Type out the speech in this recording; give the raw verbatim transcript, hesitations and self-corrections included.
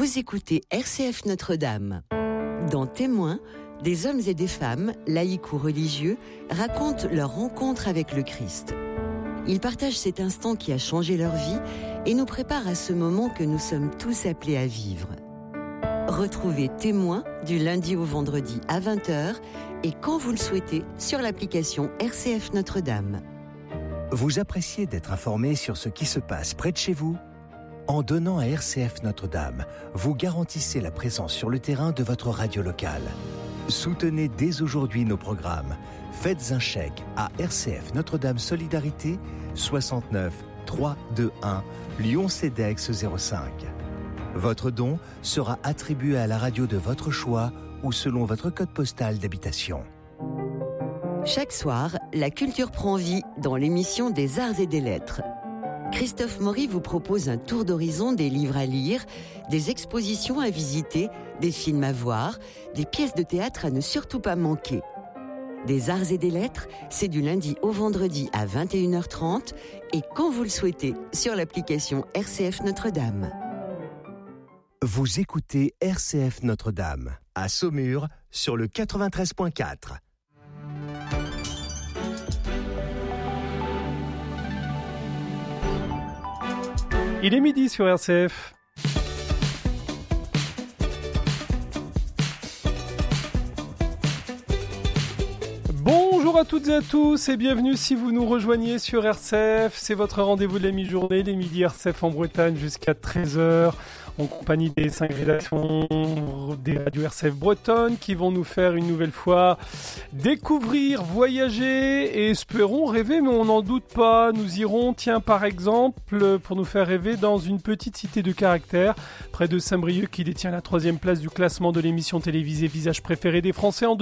Vous écoutez R C F Notre-Dame. Dans Témoins, des hommes et des femmes, laïcs ou religieux, racontent leur rencontre avec le Christ. Ils partagent cet instant qui a changé leur vie et nous préparent à ce moment que nous sommes tous appelés à vivre. Retrouvez Témoins du lundi au vendredi à vingt heures et quand vous le souhaitez sur l'application R C F Notre-Dame. Vous appréciez d'être informé sur ce qui se passe près de chez vous ? En donnant à R C F Notre-Dame, vous garantissez la présence sur le terrain de votre radio locale. Soutenez dès aujourd'hui nos programmes. Faites un chèque à R C F Notre-Dame Solidarité soixante-neuf trois cent vingt-et-un Lyon Cedex zéro cinq. Votre don sera attribué à la radio de votre choix ou selon votre code postal d'habitation. Chaque soir, la culture prend vie dans l'émission des Arts et des Lettres. Christophe Maury vous propose un tour d'horizon des livres à lire, des expositions à visiter, des films à voir, des pièces de théâtre à ne surtout pas manquer. Des Arts et des Lettres, c'est du lundi au vendredi à vingt et une heures trente et quand vous le souhaitez sur l'application R C F Notre-Dame. Vous écoutez R C F Notre-Dame, à Saumur, sur le quatre-vingt-treize virgule quatre. Il est midi sur R C F. Bonjour à toutes et à tous et bienvenue si vous nous rejoignez sur R C F. C'est votre rendez-vous de la mi-journée, les midis R C F en Bretagne jusqu'à treize heures. En compagnie des cinq rédactions des radios R C F bretonnes qui vont nous faire une nouvelle fois découvrir, voyager et espérons rêver, mais on n'en doute pas. Nous irons, tiens, par exemple, pour nous faire rêver dans une petite cité de caractère près de Saint-Brieuc qui détient la troisième place du classement de l'émission télévisée Visage préféré des Français en